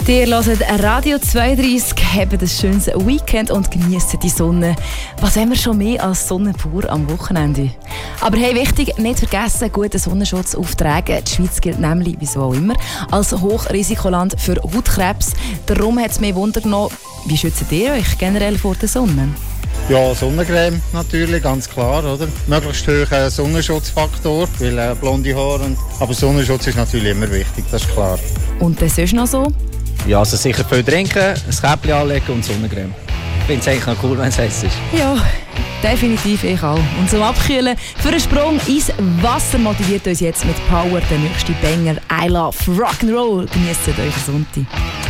Ihr hört Radio 32, habt ein schönes Weekend und genießt die Sonne. Was haben wir schon mehr als Sonne pur am Wochenende? Aber hey, wichtig, nicht vergessen, guten Sonnenschutz auftragen. Die Schweiz gilt nämlich, wieso auch immer, als Hochrisikoland für Hautkrebs. Darum hat es mich Wunder genommen, wie schützt ihr euch generell vor der Sonne? Ja, Sonnencreme natürlich, ganz klar, oder? Möglichst hohen Sonnenschutzfaktor, weil blonde Haare. Aber Sonnenschutz ist natürlich immer wichtig, das ist klar. Und das ist noch so? Ja, also sicher viel trinken, ein Käppchen anlegen und Sonnencreme. Ich finde es eigentlich noch cool, wenn es heiß ist. Ja, definitiv, ich auch. Und zum Abkühlen, für einen Sprung ins Wasser motiviert uns jetzt mit Power der nächste Banger I Love Rock'n'Roll. Genießt euch Sonntag.